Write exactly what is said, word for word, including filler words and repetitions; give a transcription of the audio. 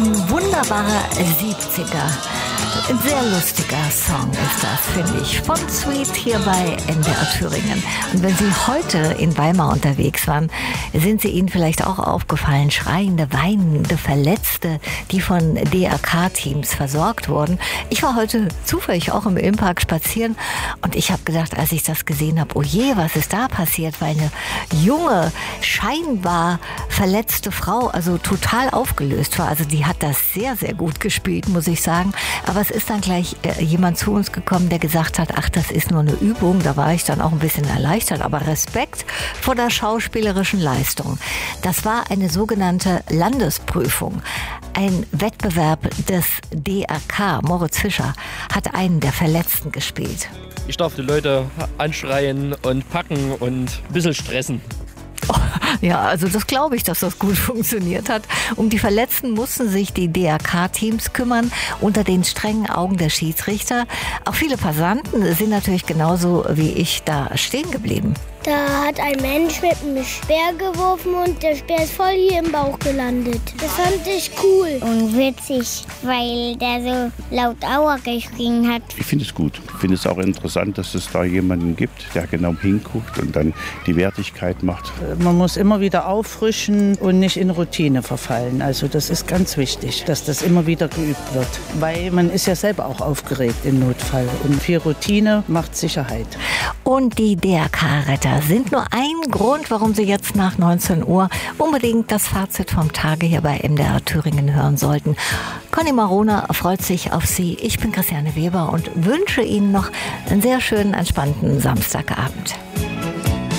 Ein wunderbarer siebziger. Ein sehr lustiger Song ist das, finde ich, von Sweet hier bei N D R Thüringen. Und wenn Sie heute in Weimar unterwegs waren, sind Sie Ihnen vielleicht auch aufgefallen, schreiende, weinende, Verletzte, die von D R K-Teams versorgt wurden. Ich war heute zufällig auch im Ilmpark spazieren und ich habe gedacht, als ich das gesehen habe, oh je, was ist da passiert? Weil eine junge, scheinbar verletzte Frau, also total aufgelöst war. Also die hat das sehr, sehr gut gespielt, muss ich sagen. Aber es ist dann gleich äh, jemand zu uns gekommen, der gesagt hat, ach, das ist nur eine Übung. Da war ich dann auch ein bisschen erleichtert. Aber Respekt vor der schauspielerischen Leistung. Das war eine sogenannte Landesprüfung. Ein Wettbewerb des D R K. Moritz Fischer hat einen der Verletzten gespielt. Ich darf die Leute anschreien und packen und ein bisschen stressen. Ja, also das glaube ich, dass das gut funktioniert hat. Um die Verletzten mussten sich die D R K-Teams kümmern, unter den strengen Augen der Schiedsrichter. Auch viele Passanten sind natürlich genauso wie ich da stehen geblieben. Da hat ein Mensch mit einem Speer geworfen und der Speer ist voll hier im Bauch gelandet. Das fand ich cool. Und witzig, weil der so laut Aua geschrien hat. Ich finde es gut. Ich finde es auch interessant, dass es da jemanden gibt, der genau hinguckt und dann die Wertigkeit macht. Man muss immer wieder auffrischen und nicht in Routine verfallen. Also das ist ganz wichtig, dass das immer wieder geübt wird. Weil man ist ja selber auch aufgeregt im Notfall. Und viel Routine macht Sicherheit. Und die D R K-Retter sind nur ein Grund, warum Sie jetzt nach neunzehn Uhr unbedingt das Fazit vom Tage hier bei N D R Thüringen hören sollten. Conny Marona freut sich auf Sie. Ich bin Christiane Weber und wünsche Ihnen noch einen sehr schönen, entspannten Samstagabend.